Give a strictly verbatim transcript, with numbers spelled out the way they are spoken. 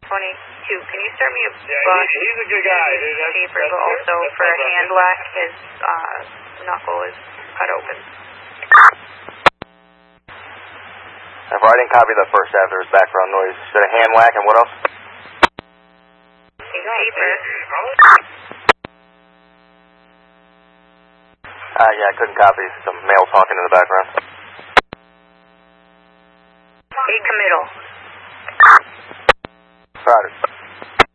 twenty-two. Can you start me a Yeah, book? he, he's a good guy. Dude. That's, Paper, that's but good. also That's for a good. hand lack, his uh, knuckle is cut open. If I didn't copy that first after his background noise, you said a hand whack and what else? Paper. Uh, yeah, I couldn't copy some male talking in the background. Hey, committal. Roger.